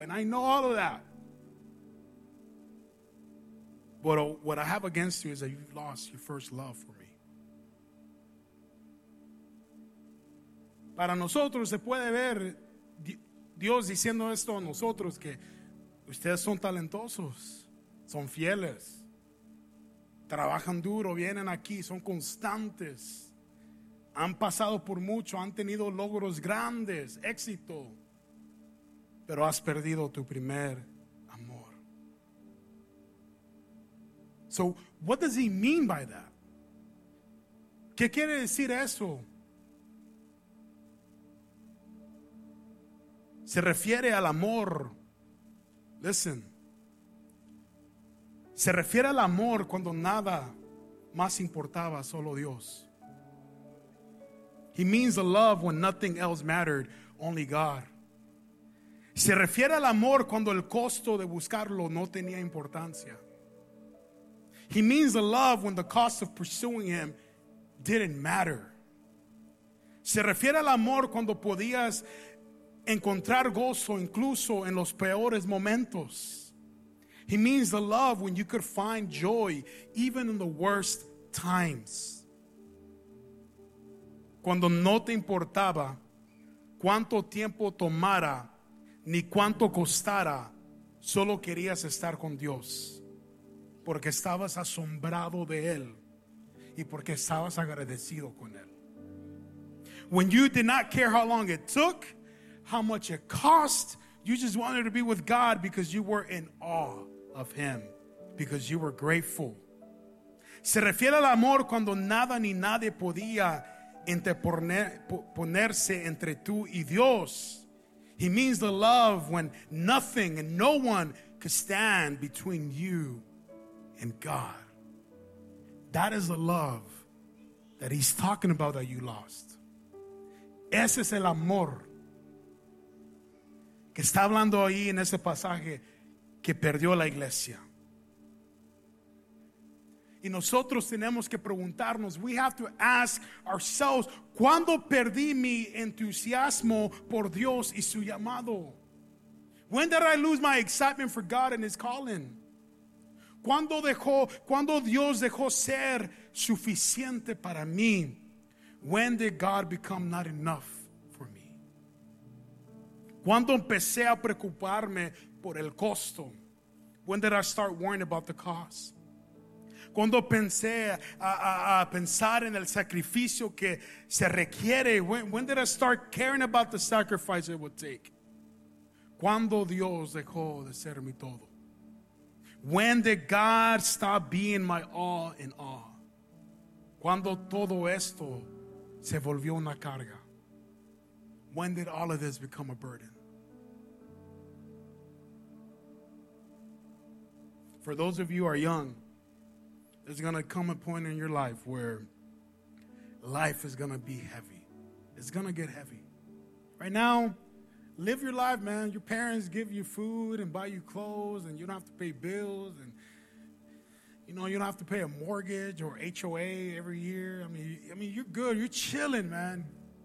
And I know all of that. But what I have against you is that you've lost your first love for me. Para nosotros se puede ver Dios diciendo esto a nosotros, que ustedes son talentosos, son fieles, trabajan duro, vienen aquí, son constantes, han pasado por mucho, han tenido logros grandes, éxito, pero has perdido tu primer amor. So, what does he mean by that? ¿Qué quiere decir eso? Se refiere al amor. Listen. Se refiere al amor cuando nada más importaba, solo Dios. He means the love when nothing else mattered, only God. Se refiere al amor cuando el costo de buscarlo no tenía importancia. He means the love when the cost of pursuing him didn't matter. Se refiere al amor cuando podías encontrar gozo incluso en los peores momentos. He means the love when you could find joy even in the worst times. Cuando no te importaba cuánto tiempo tomara ni cuánto costara, solo querías estar con Dios, porque estabas asombrado de Él y porque estabas agradecido con Él. When you did not care how long it took, how much it cost, you just wanted to be with God because you were in awe of Him, because you were grateful. Se refiere al amor cuando nada ni nadie podía ponerse entre tú y Dios. He means the love when nothing and no one could stand between you and God. That is the love that he's talking about that you lost. Ese es el amor que está hablando ahí en ese pasaje que perdió la iglesia. Y nosotros tenemos que preguntarnos, we have to ask ourselves, ¿cuándo perdí mi entusiasmo por Dios y su llamado? When did I lose my excitement for God and His calling? ¿Cuándo Dios dejó ser suficiente para mí? When did God become not enough for me? ¿Cuándo empecé a preocuparme por el costo? When did I start worrying about the cost? Cuando pensé a pensar en el sacrificio que se requiere, when did I start caring about the sacrifice it would take? Cuando Dios dejó de ser mi todo? When did God stop being my all in all? Cuando todo esto se volvió una carga? When did all of this become a burden? For those of you who are young, there's going to come a point in your life where life is going to be heavy. It's going to get heavy. Right now, live your life, man. Your parents give you food and buy you clothes, and you don't have to pay bills, and you don't have to pay a mortgage or HOA every year. I mean, you're good. You're chilling, man.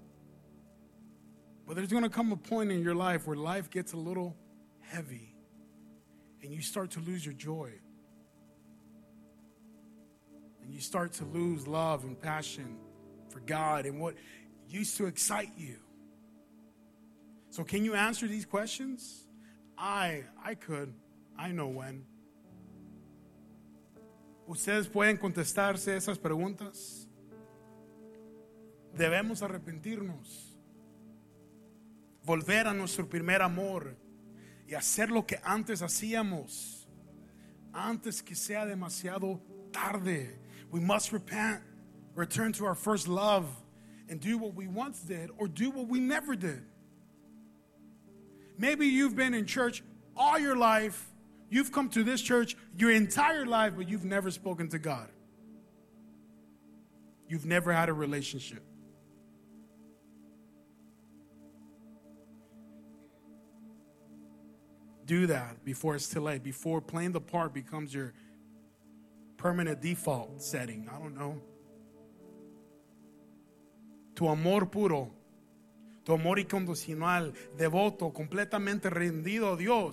But there's going to come a point in your life where life gets a little heavy, and you start to lose your joy. And you start to lose love and passion for God and what used to excite you. So can you answer these questions? I could. I know when. ¿Ustedes pueden contestarse esas preguntas? Debemos arrepentirnos, volver a nuestro primer amor y hacer lo que antes hacíamos, antes que sea demasiado tarde. We must repent, return to our first love, and do what we once did or do what we never did. Maybe you've been in church all your life. You've come to this church your entire life, but you've never spoken to God. You've never had a relationship. Do that before it's too late, before playing the part becomes your permanent default setting. I don't know. Tu amor puro, tu amor incondicional, devoto, completamente rendido a Dios